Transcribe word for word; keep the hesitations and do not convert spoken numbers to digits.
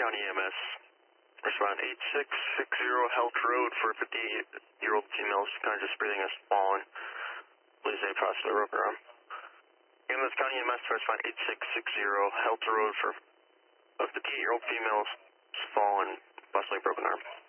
County E M S. Respond eight six six zero Health Road for a fifty-eight-year-old female. Kind of just breathing has fallen. Please say possibly broken arm. E M S County E M S, respond eight six six zero Health Road for a fifty-eight-year-old female. Fallen, possibly broken arm.